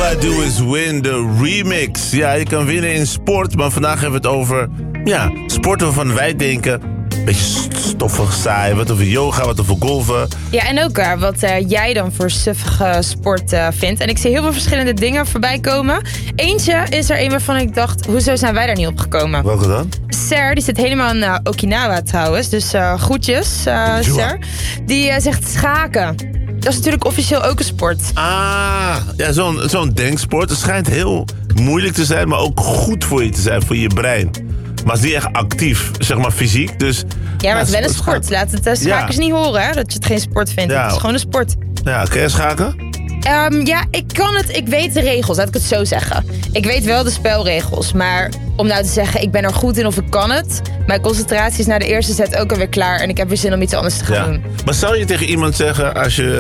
All I Do Is Win, de remix. Ja, je kan winnen in sport, maar vandaag hebben we het over... Ja, sporten waarvan wij denken... Beetje stoffig, saai, wat over yoga, wat over golven. Ja, en ook wat jij dan voor suffige sport vindt. En ik zie heel veel verschillende dingen voorbij komen. Eentje is er een waarvan ik dacht, hoezo zijn wij daar niet op gekomen? Welke dan? Ser, die zit helemaal in Okinawa trouwens. Dus groetjes, Ser. Die zegt schaken. Dat is natuurlijk officieel ook een sport. Ah, ja, zo'n denksport. Het schijnt heel moeilijk te zijn, maar ook goed voor je te zijn, voor je brein. Maar het is niet echt actief, zeg maar fysiek. Dus, ja, maar het is wel een sport. Laat het schakers niet horen, hè, dat je het geen sport vindt. Ja. Het is gewoon een sport. Ja, kun je schaken? Ja, ik kan het. Ik weet de regels, laat ik het zo zeggen. Ik weet wel de spelregels. Maar om nou te zeggen, ik ben er goed in of ik kan het... Mijn concentratie is na de eerste set ook alweer klaar... en ik heb weer zin om iets anders te gaan doen. Maar zou je tegen iemand zeggen, als je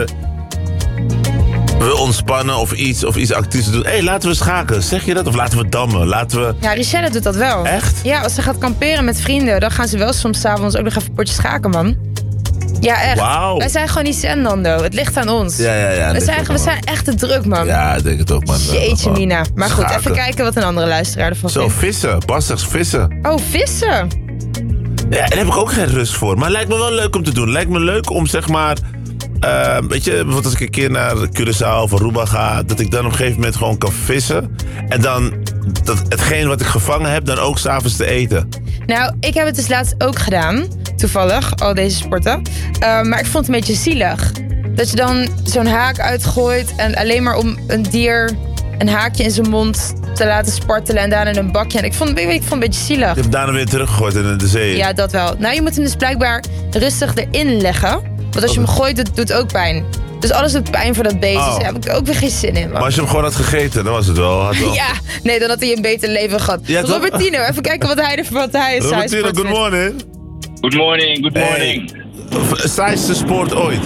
wil ontspannen of iets actiefs doen... Hé, laten we schaken. Zeg je dat? Of laten we dammen? Ja, Richelle doet dat wel. Echt? Ja, als ze gaat kamperen met vrienden... dan gaan ze wel soms 's avonds ook nog even een potje schaken, man. Ja, echt. Wauw. Wij zijn gewoon niet zen, Nando. Het ligt aan ons. Ja. We zijn echt te druk, man. Ja, ik denk het ook, man. Jeetje, Mina. Maar goed, schaken. even kijken wat een andere luisteraar ervan vindt. Zo, vissen. Bas zegt vissen. Oh, vissen. Ja, daar heb ik ook geen rust voor. Maar het lijkt me wel leuk om te doen. Lijkt me leuk om, zeg maar... weet je, bijvoorbeeld als ik een keer naar Curaçao of Aruba ga... dat ik dan op een gegeven moment gewoon kan vissen. En dan hetgeen wat ik gevangen heb... dan ook 's avonds te eten. Nou, ik heb het dus laatst ook gedaan. Toevallig, al deze sporten. Maar ik vond het een beetje zielig. Dat je dan zo'n haak uitgooit... en alleen maar om een dier een haakje in zijn mond te laten spartelen... en daarna in een bakje. En ik vond het een beetje zielig. Je hebt daarna weer teruggegooid in de zee. Ja, dat wel. Nou, je moet hem dus blijkbaar rustig erin leggen. Want als je hem gooit, doet het ook pijn. Dus alles doet pijn voor dat beest. Dus daar heb ik ook weer geen zin in, man. Maar als je hem gewoon had gegeten, dan was het wel. Ja, nee, dan had hij een beter leven gehad. Ja, Robertino, even kijken wat hij is. Robertino, good morning. Good morning. Hey. Saaiste sport ooit?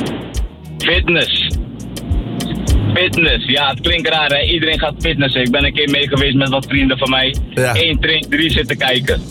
Fitness, ja, het klinkt raar, hè. Iedereen gaat fitnessen. Ik ben een keer mee geweest met wat vrienden van mij. Ja. 1 train, 3 zitten kijken.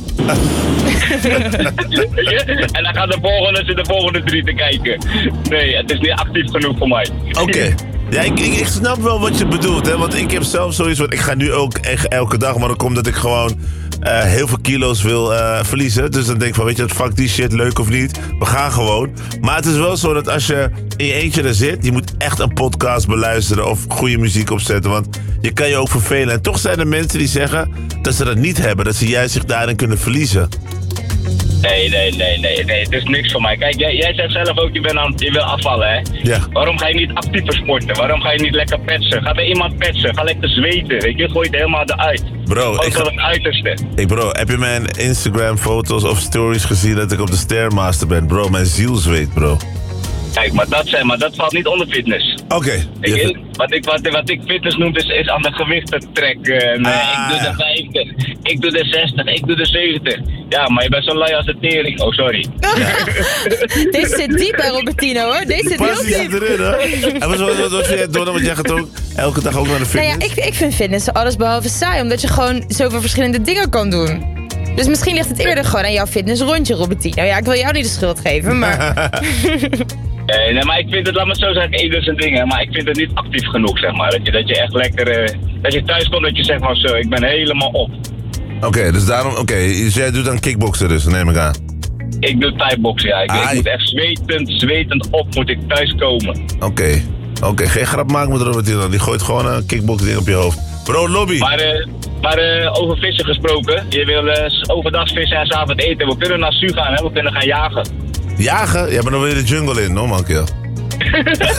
En dan gaat de volgende 3 te kijken. Nee, het is niet actief genoeg voor mij. Oké. Ja, ik snap wel wat je bedoelt, hè. Want ik heb zelf zoiets, want ik ga nu ook echt elke dag, maar dan komt dat ik gewoon heel veel kilo's wil verliezen. Dus dan denk ik van, weet je wat, fuck die shit, leuk of niet. We gaan gewoon. Maar het is wel zo dat als je in je eentje er zit, je moet echt een podcast beluisteren of goede muziek opzetten. Want je kan je ook vervelen. En toch zijn er mensen die zeggen dat ze dat niet hebben. Dat ze juist zich daarin kunnen verliezen. Nee, het is niks voor mij. Kijk, jij zegt zelf ook, je wil afvallen, hè? Ja. Waarom ga je niet actiever sporten? Waarom ga je niet lekker petsen? Ga bij iemand petsen, ga lekker zweten, weet je? Gooi het helemaal eruit. Bro, het uiterste. Bro, heb je mijn Instagram foto's of stories gezien dat ik op de Stairmaster ben? Bro, mijn ziel zweet, bro. Kijk, maar dat valt niet onder fitness. Oké. Wat ik fitness noem is aan de gewichten trekken. Ik doe de 50, ik doe de 60, ik doe de 70. Ja, maar je bent zo lui als de tering. Oh, sorry. Ja. Deze zit diep, hè, Robertino, hoor. Deze zit heel diep. Zit erin, hè? En wat vind jij, Donna, want jij gaat ook elke dag ook naar de fitness? Nou ja, ik vind fitness alles behalve saai, omdat je gewoon zoveel verschillende dingen kan doen. Dus misschien ligt het eerder gewoon aan jouw fitnessrondje, Robertino. Ja, ik wil jou niet de schuld geven, maar... Nee, maar ik vind het, laat me zo zeggen, ieder zijn dingen. Maar ik vind het niet actief genoeg, zeg maar. Dat je echt lekker... dat je thuis komt, dat je zegt van zo, ik ben helemaal op. Oké, dus daarom... dus jij doet dan kickboksen dus, neem ik aan. Ik doe thai-boksen, ja. Ik moet echt zwetend op, moet ik thuis komen. Oké, geen grap maken met Robertino. Die gooit gewoon een kickbox-ding op je hoofd. Bro, lobby. Maar over vissen gesproken. Je wil overdag vissen en 's avonds eten. We kunnen naar Su gaan, hè. We kunnen gaan jagen. Jagen? Ja, maar dan wil je de jungle in, no man, kill.